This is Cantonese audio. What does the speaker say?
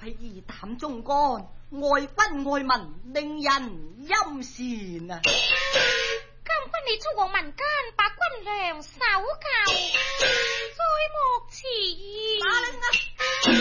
係義膽忠肝，愛君愛民，令人欽羨啊！ 今君你速往民間把軍糧搜救，再莫遲疑。 打令啊！